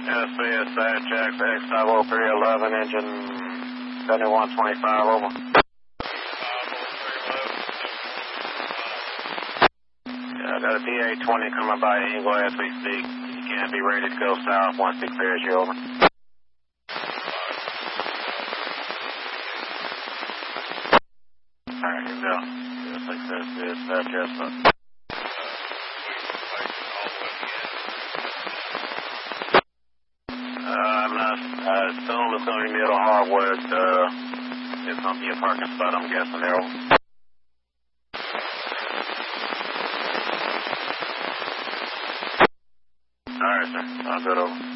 SVSI checks X50311, engine 7125, over. Yeah, I got a DA-20 coming by Eagle as we speak. You can't be ready to go south once he clears you, over. Alright, here we go. Success, just assume it's going to be near the hardware. It's going to be a parking spot, I'm guessing there. All right, sir. I'll go over.